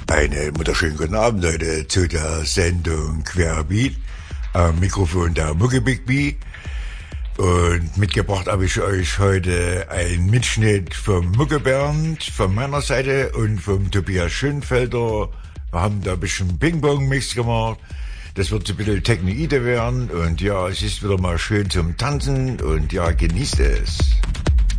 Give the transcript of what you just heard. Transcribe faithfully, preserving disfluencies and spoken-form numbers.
Einen wunderschönen guten Abend, Leute, zu der Sendung Querbeat. Am Mikrofon der Mucke Big B. Und mitgebracht habe ich euch heute einen Mitschnitt vom Mucke Bernd von meiner Seite und vom Tobias Schönfelder. Wir haben da ein bisschen Ping-Pong-Mix gemacht. Das wird so ein bisschen Technoide werden. Und ja, es ist wieder mal schön zum Tanzen. Und ja, genießt es.